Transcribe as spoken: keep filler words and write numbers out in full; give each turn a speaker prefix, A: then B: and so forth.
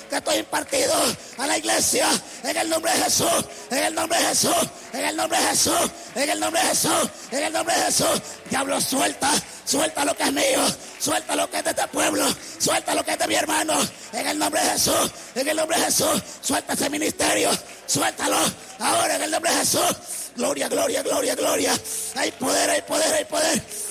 A: que estoy impartido a la iglesia en el nombre de Jesús, en el nombre de Jesús, en el nombre de Jesús, en el nombre de Jesús, en el nombre de Jesús. Diablo, suelta, suelta lo que es mío, suelta lo que es de este pueblo, suelta lo que es de mi hermano, en el nombre de Jesús, en el nombre de Jesús. Suelta ese ministerio, suéltalo ahora en el nombre de Jesús. Gloria, gloria, gloria, gloria. Hay poder, hay poder, hay poder.